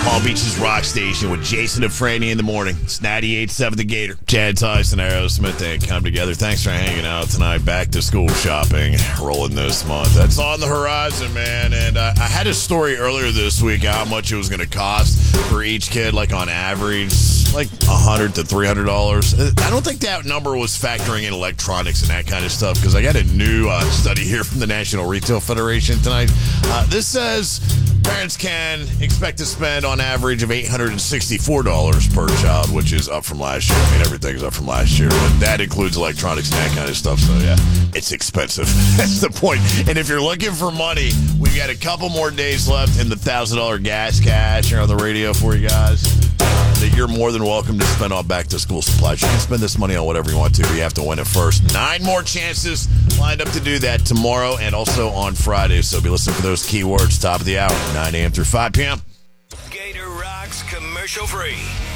Palm Beach's Rock Station with Jason and Franny in the morning. It's 98.7 The Gator. Chad Tyson, Aerosmith, they come together. Thanks for hanging out tonight. Back to school shopping rolling this month. That's on the horizon, man. And I had a story earlier this week how much it was going to cost for each kid, like on average, like $100 to $300. I don't think that number was factoring in electronics and that kind of stuff, because I got a new study here from the National Retail Federation tonight. This says parents can expect to spend on average of $864 per child, which is up from last year. I mean, everything's up from last year, but that includes electronics and that kind of stuff. So, yeah, it's expensive. That's the point. And if you're looking for money, we've got a couple more days left in the $1,000 gas cash here on the radio for you guys that you're more than welcome to spend on back-to-school supplies. You can spend this money on whatever you want to, but you have to win it first. 9 more chances lined up to do that tomorrow and also on Friday. So be listening for those keywords top of the hour, 9 a.m. through 5 p.m. Gator Rocks commercial free.